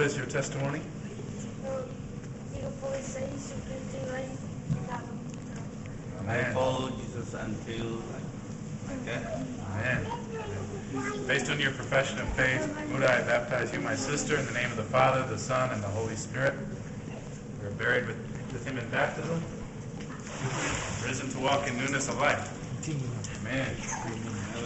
is your testimony? I follow Jesus until my death. Amen. Based on your profession of faith, Muda, I baptize you, my sister, in the name of the Father, the Son, and the Holy Spirit. We are buried with him in baptism, risen to walk in newness of life. Amen.